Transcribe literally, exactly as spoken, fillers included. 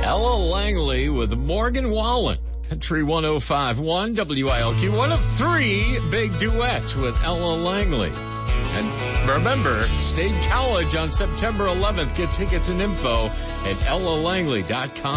Ella Langley with Morgan Wallen. Country one oh five point one W I L Q, one of three big duets with Ella Langley. And remember, State College on September eleventh. Get tickets and info at ella langley dot com.